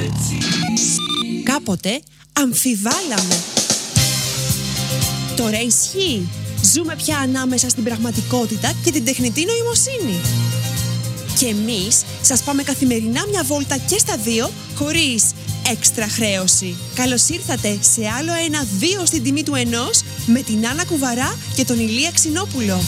Κάποτε αμφιβάλαμε. Τώρα ισχύει. Ζούμε πια ανάμεσα στην πραγματικότητα και την τεχνητή νοημοσύνη. Και εμείς σας πάμε καθημερινά μια βόλτα και στα δύο, χωρίς έξτρα χρέωση. Καλώς ήρθατε σε άλλο ένα 2 στην τιμή του 1 με την Άννα Κουβαρά και τον Ηλία Ξινόπουλο.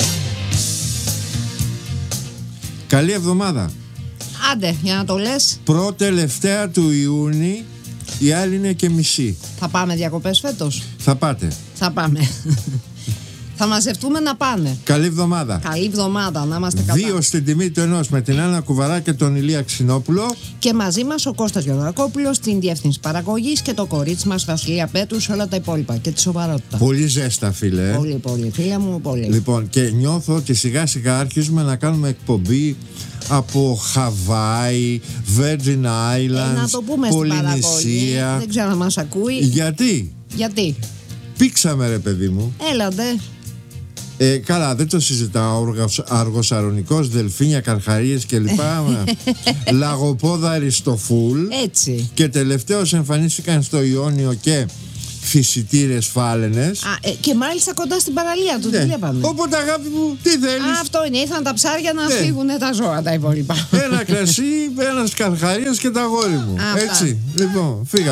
Καλή εβδομάδα. Άντε, για να το λες. Πρώτη-τελευταία του Ιούνιου, η άλλη είναι και μισή. Θα πάμε διακοπές φέτος? Θα πάτε. Θα πάμε. Θα μαζευτούμε να πάνε. Καλή εβδομάδα. Καλή εβδομάδα, να είμαστε καλά. 2 στην τιμή του 1 με την Άννα Κουβαρά και τον Ηλία Ξινόπουλο. Και μαζί μας ο Κώστας Γεωργακόπουλος στην διεύθυνση παραγωγής και το κορίτσι μας Βασιλεία Πέτρου σε όλα τα υπόλοιπα και τη σοβαρότητα. Πολύ ζέστα, φίλε. Πολύ, πολύ. Φίλε μου, πολύ. Λοιπόν, και νιώθω ότι σιγά σιγά αρχίζουμε να κάνουμε εκπομπή από Χαβάη, Virgin Islands, να το πούμε στην παραγωγή. Πολυνησία. Δεν ξέρω αν μας ακούει. Γιατί πήξαμε, ρε παιδί μου. Έλατε. Καλά, δεν το συζητάω. Αργοσαρονικός, δελφίνια, καρχαρίες κλπ. Λαγοπόδαρη στο φουλ. Έτσι. Και τελευταίως εμφανίστηκαν στο Ιόνιο και φυσιτήρες φάλαινες. Και μάλιστα κοντά στην παραλία του. Τι βλέπαμε. Οπότε, αγάπη μου, τι θέλεις? Αυτό είναι. Ήρθαν τα ψάρια να φύγουν τα ζώα τα υπόλοιπα. Ένα κρασί, ένας καρχαρίας και τα αγόρι μου. Έτσι. Λοιπόν, φύγα.